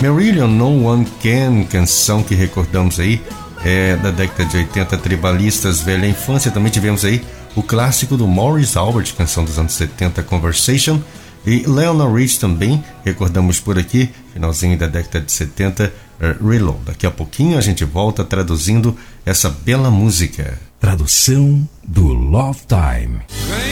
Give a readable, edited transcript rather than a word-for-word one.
Marillion, No One Can, canção que recordamos aí, é da década de 80, Tribalistas, Velha Infância. Também tivemos aí o clássico do Maurice Albert, canção dos anos 70, Conversation. E Leonard Rich também, recordamos por aqui, finalzinho da década de 70, Reload. Daqui a pouquinho a gente volta traduzindo essa bela música. Tradução do Love Time.